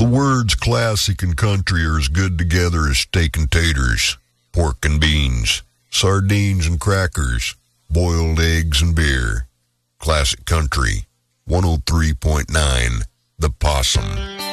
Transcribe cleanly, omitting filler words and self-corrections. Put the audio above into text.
words classic and country are as good together as steak and taters, pork and beans, sardines and crackers, boiled eggs and beer. Classic Country, 103.9, The Possum.